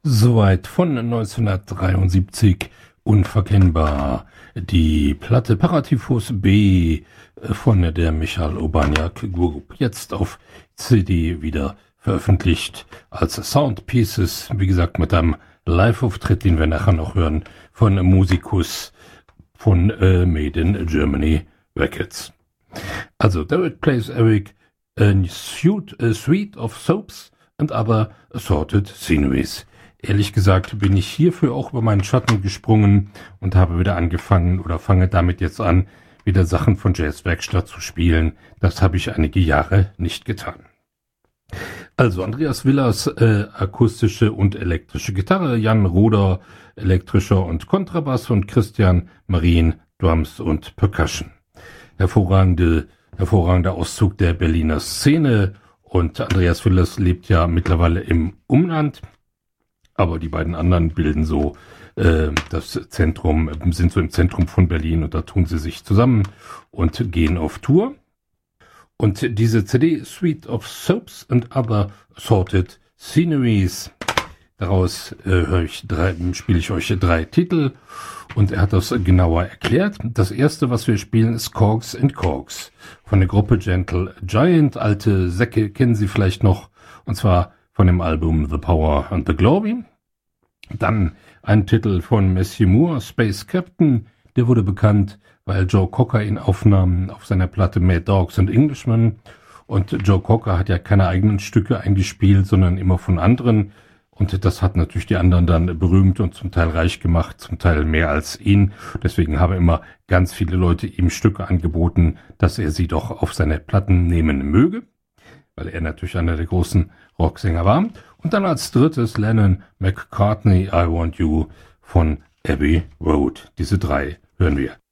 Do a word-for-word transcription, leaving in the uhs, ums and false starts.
Soweit von neunzehnhundertdreiundsiebzig unverkennbar die Platte Paratyphus B von der Michal Urbaniak Group, jetzt auf C D wieder veröffentlicht als Soundpieces, wie gesagt mit einem Live-Auftritt, den wir nachher noch hören, von Musicus von äh, Made in Germany Records. Also Derek plays Eric a suite, a suite of soaps and other assorted sceneries. Ehrlich gesagt bin ich hierfür auch über meinen Schatten gesprungen und habe wieder angefangen oder fange damit jetzt an, wieder Sachen von Jazzwerkstatt zu spielen. Das habe ich einige Jahre nicht getan. Also Andreas Willers äh, akustische und elektrische Gitarre, Jan Roder elektrischer und Kontrabass und Christian Marien Drums und Percussion. Hervorragende, hervorragender Auszug der Berliner Szene, und Andreas Willers lebt ja mittlerweile im Umland. Aber die beiden anderen bilden so äh, das Zentrum, sind so im Zentrum von Berlin, und da tun sie sich zusammen und gehen auf Tour. Und diese C D Suite of Soaps and Other Assorted Sceneries, daraus äh, höre ich drei, spiele ich euch drei Titel, und er hat das genauer erklärt. Das erste, was wir spielen, ist Corks and Corks von der Gruppe Gentle Giant. Alte Säcke kennen Sie vielleicht noch, und zwar von dem Album The Power and the Glory. Dann ein Titel von Matthew Moore, Space Captain. Der wurde bekannt, weil Joe Cocker ihn aufnahm auf seiner Platte Mad Dogs and Englishmen. Und Joe Cocker hat ja keine eigenen Stücke eingespielt, sondern immer von anderen. Und das hat natürlich die anderen dann berühmt und zum Teil reich gemacht, zum Teil mehr als ihn. Deswegen haben immer ganz viele Leute ihm Stücke angeboten, dass er sie doch auf seine Platten nehmen möge, weil er natürlich einer der großen Rocksänger war. Und dann als drittes Lennon McCartney, I Want You von Abbey Road. Diese drei hören wir.